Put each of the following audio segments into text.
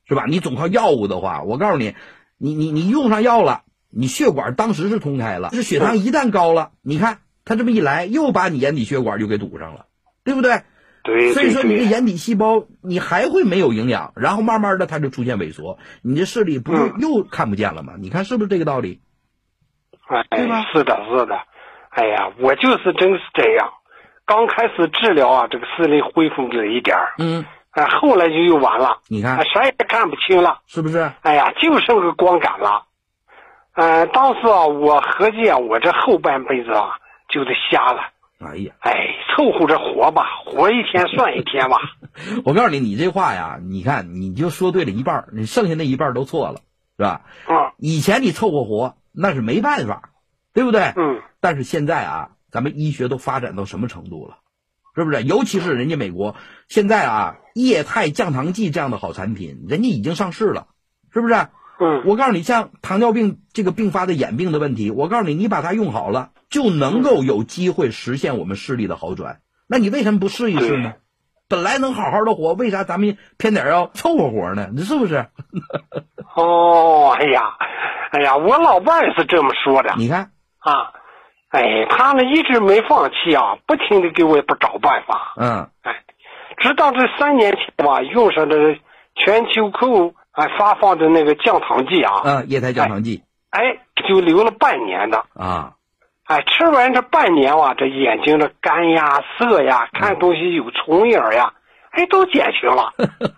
是吧？你总靠药物的话，我告诉你，你用上药了，你血管当时是通开了，这血糖一旦高了，你看它这么一来，又把你眼底血管就给堵上了，对不对？ 对， 所以说你这眼底细胞你还会没有营养，然后慢慢的它就出现萎缩，你这视力不是又看不见了吗？你看是不是这个道理？ 对吧？是的，是的。哎呀，我就是真是这样，刚开始治疗啊，这个视力恢复了一点儿，后来就又完了。 你看， 啥也看不清了， 是不是？ 哎呀，就剩个光感了。当时啊，我合计啊，我这后半辈子啊就得瞎了。 哎呀， 凑合着活吧，活一天算一天吧。 我告诉你，你这话呀，你看你就说对了一半，你剩下那一半都错了，是吧？以前你凑合活那是没办法，对不对？但是现在啊，咱们医学都发展到什么程度了，是不是？尤其是人家美国现在啊，液态降糖剂这样的好产品，人家已经上市了，是不是？我告诉你，像糖尿病这个并发的眼病的问题，我告诉你，你把它用好了，就能够有机会实现我们视力的好转。那你为什么不试一试呢？本来能好好的活，为啥咱们偏点要凑合活呢？你是不是？ 哎呀，我老伴也是这么说的。 你看啊，他们一直没放弃啊，不停的给我不找办法。直到这3年前吧，用上的全球口发放的那个降糖剂啊， 液态降糖剂， 就留了半年的啊。 吃完这半年啊，这眼睛的干呀、涩呀，看东西有重影呀，都减轻了。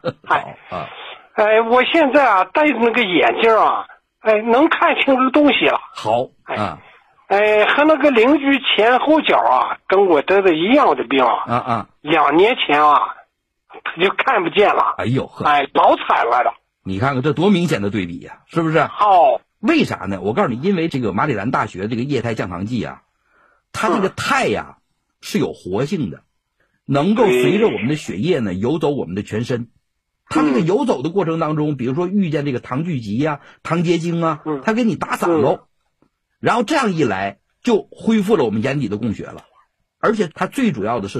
我现在啊戴着那个眼镜啊，能看清楚东西了。 好和那个邻居前后脚啊，跟我得的一样的病2年前啊，他就看不见了。 哎呦呵， 老惨了的。 你看看这多明显的对比呀，是不是？为啥呢？我告诉你，因为这个马里兰大学这个液态降糖剂啊，它这个肽呀是有活性的，能够随着我们的血液呢游走我们的全身。它这个游走的过程当中，比如说遇见这个糖聚集啊、糖结晶啊，它给你打散喽，然后这样一来就恢复了我们眼底的供血了，而且它最主要的是